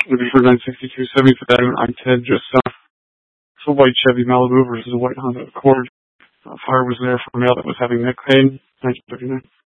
Maybe for 96270 for that I-10 just south. It's a white Chevy Malibu versus a white Honda Accord. Fire was there for a male that was having neck pain. 1939.